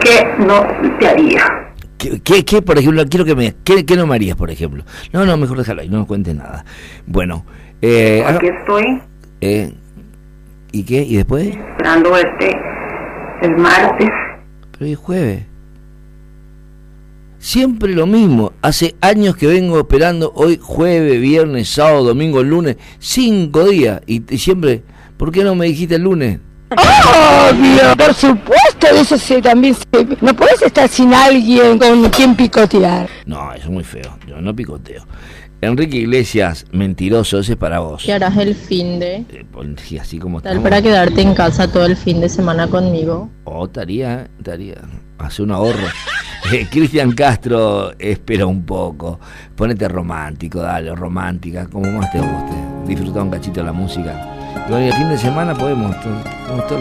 ¿qué no te haría? ¿Qué, por ejemplo, quiero que me... ¿Qué no me harías, por ejemplo? No, mejor déjalo ahí, no nos cuentes nada. Bueno. Aquí estoy. ¿Y qué? ¿Y después? Esperando el martes. Pero hoy es jueves. Siempre lo mismo. Hace años que vengo esperando hoy jueves, viernes, sábado, domingo, lunes. 5 días. Y siempre... ¿Por qué no me dijiste el lunes? Obvio, por supuesto, de eso también se... No podés estar sin alguien con quien picotear. No, eso es muy feo, yo no picoteo. Enrique Iglesias, mentiroso, ese es para vos. ¿Qué harás el finde? Sí, así como tal para quedarte en casa todo el fin de semana conmigo. Estaría, hace un ahorro. Cristian Castro, espera un poco, ponete romántico, dale, romántica, como más te guste, disfruta un cachito de la música. Y el fin de semana podemos,